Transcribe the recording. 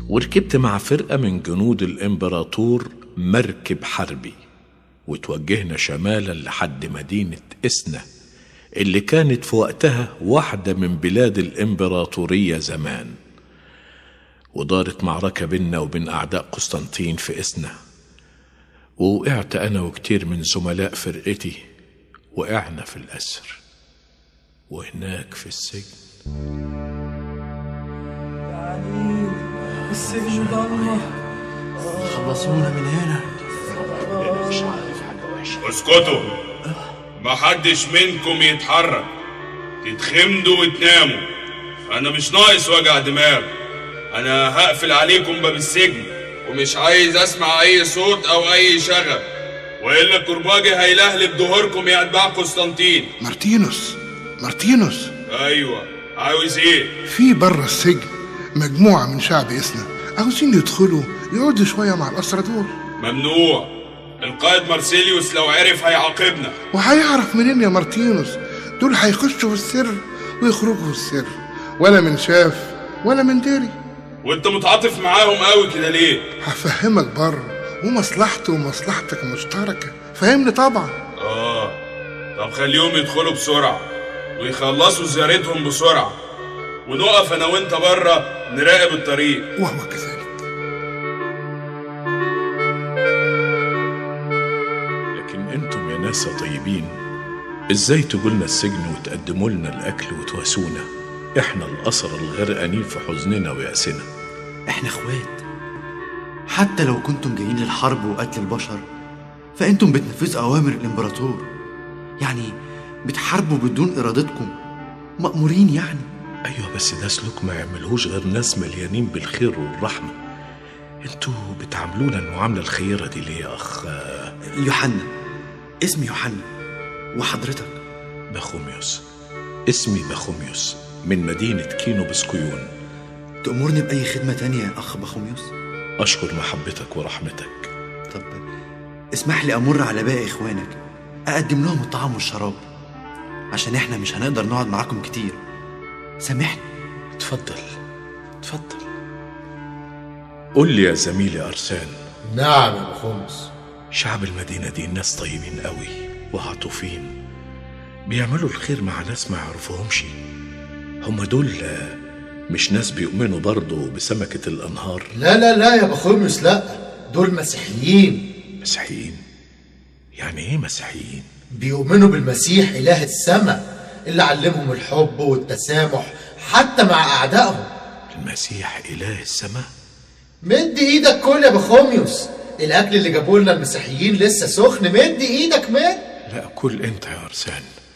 وركبت مع فرقة من جنود الإمبراطور مركب حربي، وتوجهنا شمالا لحد مدينة إسنا اللي كانت في وقتها واحدة من بلاد الإمبراطورية زمان. ودارت معركة بيننا وبين أعداء قسطنطين في إسنا، ووقعت أنا وكتير من زملاء فرقتي، وقعنا في الأسر وهناك في السجن. يعني السجن ضلمة، خلصونا من هنا. مش عارف حاجة وحشة. اسكتوا، محدش منكم يتحرك، تتخمدوا وتناموا. انا مش ناقص وجع دماغ. انا هقفل عليكم باب السجن، ومش عايز اسمع اي صوت او اي شغب، والا الكرباجي هيلهلب ظهوركم يا اتباع قسطنطين. مارتينوس. ايوه، عاوز ايه؟ في بره السجن مجموعة من شعب إسنا عاوزين يدخلوا يقعدوا شوية مع الأسرى دول. ممنوع. القائد مارسيليوس لو عرف هيعاقبنا. وهيعرف منين يا مارتينوس؟ دول هيخشوا في السر ويخرجوا في السر، ولا من شاف ولا من داري. وانت متعاطف معاهم قوي كده ليه؟ هفهمك بره، ومصلحته ومصلحتك مشتركة، فهمني طبعا. طب خليهم يدخلوا بسرعة ويخلصوا زيارتهم بسرعة، ونقف انا وانت بره نراقب الطريق. وهو كذلك. لكن انتم يا ناس طيبين، ازاي تجولنا السجن وتقدموا لنا الاكل وتواسونا؟ احنا الاسرى الغرقانين في حزننا ويأسنا. احنا اخوات، حتى لو كنتم جايين للحرب وقتل البشر فانتم بتنفذوا اوامر الامبراطور، يعني بتحاربوا بدون ارادتكم، مأمورين يعني. ايوه، بس ده سلوك ما يعملهوش غير ناس مليانين بالخير والرحمة. انتوا بتعاملونا المعاملة الخيرة دي ليه يا اخ؟ يوحنا، اسمي يوحنا. وحضرتك؟ بخوميوس. اسمي بخوميوس من مدينة كينو بسكويون. تأمرني بأي خدمة تانية يا أخ بخوميوس؟ أشكر محبتك ورحمتك. طب اسمح لي أمر على باقي إخوانك، أقدم لهم الطعام والشراب، عشان إحنا مش هنقدر نقعد معاكم كتير. سامحني. اتفضل. قول لي يا زميلي أرسان. نعم يا بخوميوس. شعب المدينة دي ناس طيبين قوي وعطوفين، بيعملوا الخير مع ناس ما يعرفوهمش. هم دول مش ناس بيؤمنوا برضو بسمكة الأنهار؟ لا يا بخوميوس، لا، دول مسيحيين. مسيحيين؟ يعني ايه مسيحيين؟ بيؤمنوا بالمسيح إله السماء اللي علمهم الحب والتسامح حتى مع أعدائهم. المسيح إله السماء؟ مد ايدك كل يا بخوميوس، الأكل اللي جابوه لنا المسيحيين لسه سخن. مد ايدك. لا، كل انت يا أرسان.